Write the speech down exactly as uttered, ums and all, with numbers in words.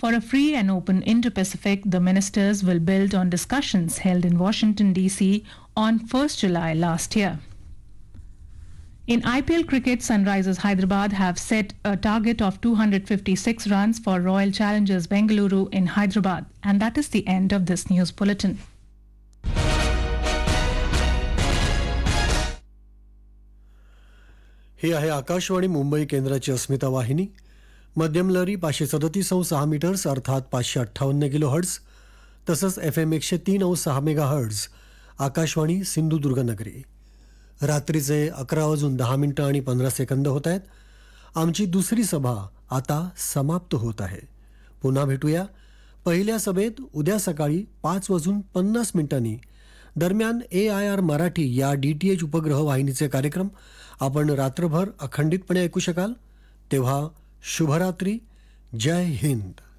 For a free and open Indo-Pacific, the ministers will build on discussions held in Washington, D C on first July last year. In I P L cricket, Sunrisers Hyderabad have set a target of two hundred fifty-six runs for Royal Challengers Bengaluru in Hyderabad. And that is the end of this news bulletin. ही आहे आकाशवाणी मुंबई केंद्राची अस्मिता वाहिनी. मध्यम लहरी पाचशे सदतीस अंश सहा metres अर्थात पाचशे अठ्ठावन्न किलो हर्ट्ज तसंच एफ एम एकशे तीन अंश सहा मेगा हर्ट्ज आकाशवाणी सिंधुदुर्ग नगरी. रात्रीचे अकरा वाजून दहा मिनटं आणि पंधरा सेकंद होत आहेत. आमची दुसरी सभा आता समाप्त होत आहे. पुन्हा भेटूया पहिल्या सभेत उद्या सकाळी पाच वाजून पन्नास मिनिटांनी. दरम्यान ए आय आर मराठी या डी टी एच उपग्रह वाहिनीचे कार्यक्रम आपण रात्रभर अखंडितपणे ऐकू शकाल. तेव्हा शुभरात्री. जय हिंद.